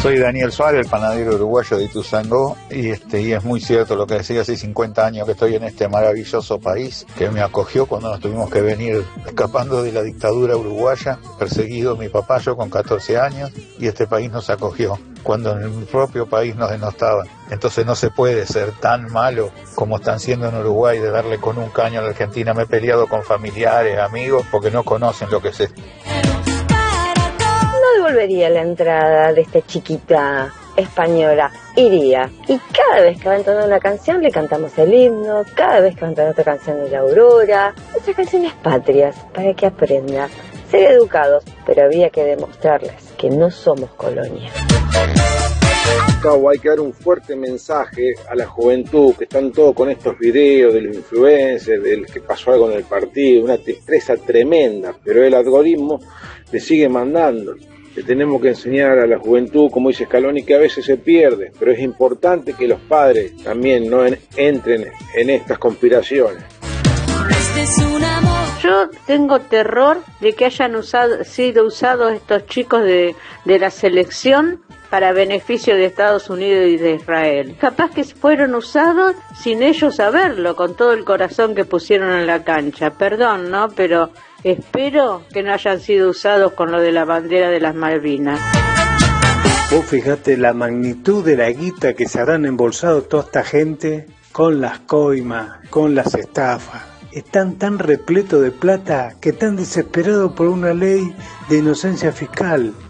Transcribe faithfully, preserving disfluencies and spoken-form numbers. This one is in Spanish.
Soy Daniel Suárez, el panadero uruguayo de Ituzaingó, y, este, y es muy cierto lo que decía, hace cincuenta años que estoy en este maravilloso país que me acogió cuando nos tuvimos que venir escapando de la dictadura uruguaya, perseguido mi papá, yo con catorce años, y este país nos acogió cuando en el propio país nos denostaban. Entonces no se puede ser tan malo como están siendo en Uruguay, de darle con un caño a la Argentina. Me he peleado con familiares, amigos, porque no conocen lo que es esto. No devolvería la entrada de esta chiquita española, iría. Y cada vez que va entonando una canción le cantamos el himno, cada vez que va entonando otra canción de la Aurora, nuestras canciones patrias, para que aprenda. Ser educados, pero había que demostrarles que no somos colonia. Cabo, hay que dar un fuerte mensaje a la juventud, que están todos con estos videos de los influencers, del que pasó algo en el partido, una tristeza tremenda, pero el algoritmo le sigue mandando. Le tenemos que enseñar a la juventud, como dice Scaloni, que a veces se pierde, pero es importante que los padres también no en, entren en estas conspiraciones. Yo tengo terror de que hayan usado, sido usados estos chicos de, de la selección para beneficio de Estados Unidos y de Israel. Capaz que fueron usados sin ellos saberlo, con todo el corazón que pusieron en la cancha. Perdón, ¿no? Pero espero que no hayan sido usados con lo de la bandera de las Malvinas. Vos fijate la magnitud de la guita que se habrán embolsado toda esta gente con las coimas, con las estafas. Están tan repletos de plata que están desesperados por una ley de inocencia fiscal.